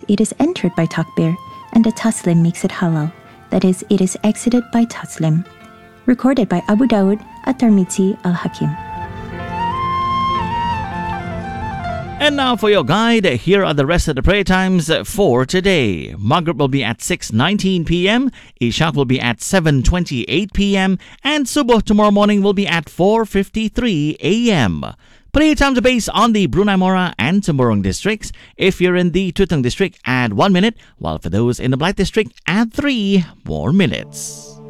it is entered by takbir, and the taslim makes it halal. That is, it is exited by taslim. Recorded by Abu Dawud, At-Tirmidhi, Al-Hakim. And now for your guide, here are the rest of the prayer times for today. Maghrib will be at 6:19 p.m., Ishaq will be at 7:28 p.m, and Subuh tomorrow morning will be at 4:53 a.m. Prayer times are based on the Brunei Mora and Temburong districts. If you're in the Tutong district, add 1 minute, while for those in the Black district, add 3 more minutes.